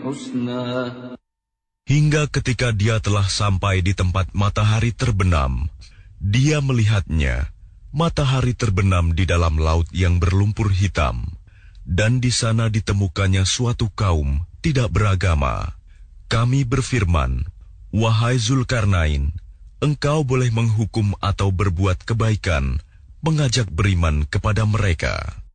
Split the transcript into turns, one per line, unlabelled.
الحسنى.
Hingga ketika dia telah sampai di tempat matahari terbenam, dia melihatnya, matahari terbenam di dalam laut yang berlumpur hitam, dan di sana ditemukannya suatu kaum tidak beragama. Kami berfirman, wahai Zulkarnain, engkau boleh menghukum atau berbuat kebaikan, mengajak beriman kepada mereka.